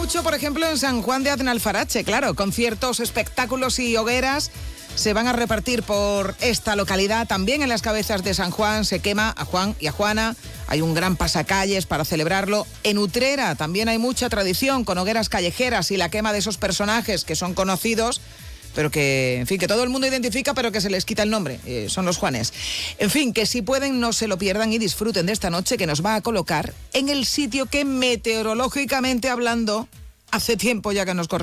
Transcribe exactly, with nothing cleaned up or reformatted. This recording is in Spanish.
mucho, por ejemplo, en San Juan de Aznalfarache, claro, conciertos, espectáculos y hogueras se van a repartir por esta localidad. También en las Cabezas de San Juan se quema a Juan y a Juana. Hay un gran pasacalles para celebrarlo. En Utrera también hay mucha tradición con hogueras callejeras y la quema de esos personajes que son conocidos, pero que, en fin, que todo el mundo identifica, pero que se les quita el nombre. Eh, son los Juanes. En fin, que si pueden no se lo pierdan y disfruten de esta noche que nos va a colocar en el sitio que meteorológicamente hablando hace tiempo ya que nos corresponde.